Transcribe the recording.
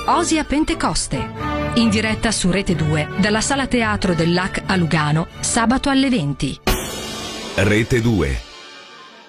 Osia Pentecoste. In diretta su Rete 2 dalla Sala Teatro del LAC a Lugano, sabato alle 20. Rete 2.